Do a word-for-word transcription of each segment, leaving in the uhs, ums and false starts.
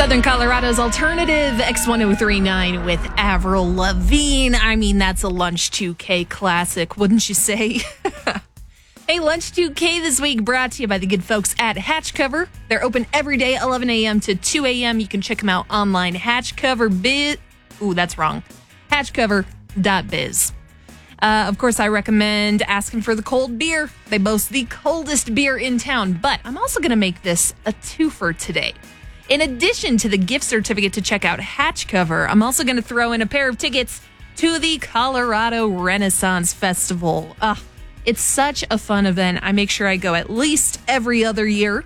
Southern Colorado's alternative X ten thirty-nine with Avril Lavigne. I mean, that's a Lunch two K classic, wouldn't you say? Hey, Lunch two K this week brought to you by the good folks at Hatch Cover. They're open every day, eleven a.m. to two a.m. You can check them out online. Hatch Cover Biz. Ooh, that's wrong. hatch cover dot biz. Uh, of course, I recommend asking for the cold beer. They boast the coldest beer in town, but I'm also going to make this a twofer today. In addition to the gift certificate to check out Hatch Cover, I'm also going to throw in a pair of tickets to the Colorado Renaissance Festival. Uh, it's such a fun event. I make sure I go at least every other year.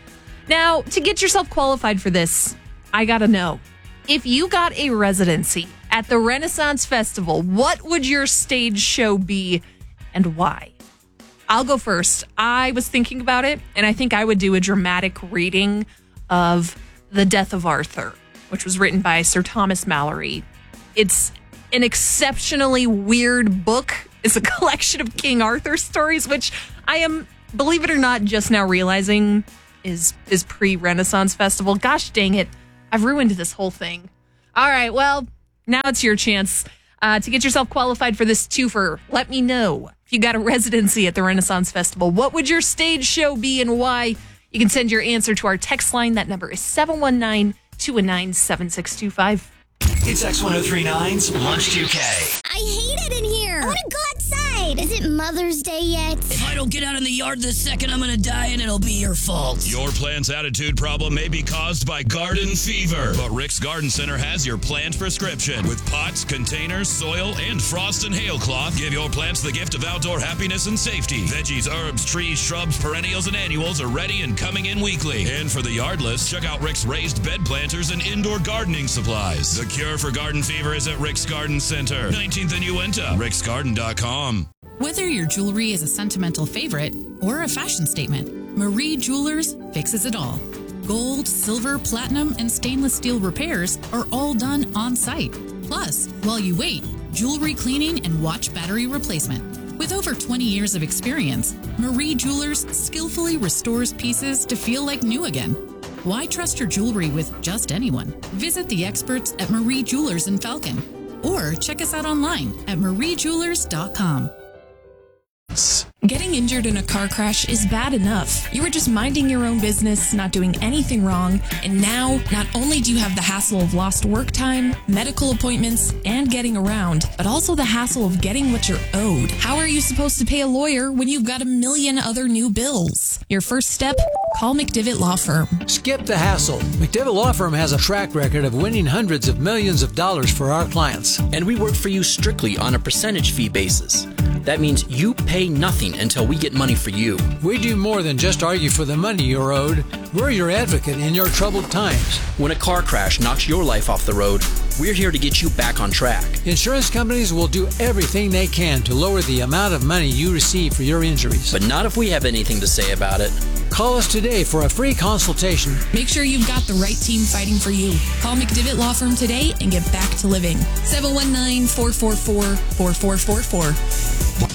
Now, to get yourself qualified for this, I got to know, if you got a residency at the Renaissance Festival, what would your stage show be and why? I'll go first. I was thinking about it, and I think I would do a dramatic reading of The Death of Arthur, which was written by Sir Thomas Malory. It's an exceptionally weird book. It's a collection of King Arthur stories, which I am, believe it or not, just now realizing is, is pre-Renaissance Festival. Gosh dang it. I've ruined this whole thing. All right, well, now it's your chance uh, to get yourself qualified for this twofer. Let me know if you got a residency at the Renaissance Festival. What would your stage show be and why? You can send your answer to our text line. That number is seven one nine, two one nine, seven six two five. It's X ten thirty-nine's Lunch two K. I hate it in here. I want to go outside. Is it Mother's Day yet? If I don't get out in the yard this second, I'm going to die and it'll be your fault. Your plant's attitude problem may be caused by garden fever, but Rick's Garden Center has your plant prescription. With pots, containers, soil, and frost and hail cloth, give your plants the gift of outdoor happiness and safety. Veggies, herbs, trees, shrubs, perennials, and annuals are ready and coming in weekly. And for the yardless, check out Rick's raised bed planters and indoor gardening supplies. The cure for garden fever is at Rick's Garden Center, nineteenth and Uinta, ricks garden dot com. Whether your jewelry is a sentimental favorite or a fashion statement, Marie Jewelers fixes it all. Gold, silver, platinum, and stainless steel repairs are all done on site. Plus, while you wait, jewelry cleaning and watch battery replacement. With over twenty years of experience, Marie Jewelers skillfully restores pieces to feel like new again. Why trust your jewelry with just anyone? Visit the experts at Marie Jewelers in Falcon or check us out online at marie jewelers dot com. Getting injured in a car crash is bad enough. You were just minding your own business, not doing anything wrong, and now not only do you have the hassle of lost work time, medical appointments, and getting around, but also the hassle of getting what you're owed. How are you supposed to pay a lawyer when you've got a million other new bills? Your first step? Call McDivitt Law Firm. Skip the hassle. McDivitt Law Firm has a track record of winning hundreds of millions of dollars for our clients. And we work for you strictly on a percentage fee basis. That means you pay nothing until we get money for you. We do more than just argue for the money you're owed. We're your advocate in your troubled times. When a car crash knocks your life off the road, we're here to get you back on track. Insurance companies will do everything they can to lower the amount of money you receive for your injuries. But not if we have anything to say about it. Call us today for a free consultation. Make sure you've got the right team fighting for you. Call McDivitt Law Firm today and get back to living. seven one nine, four four four, four four four four.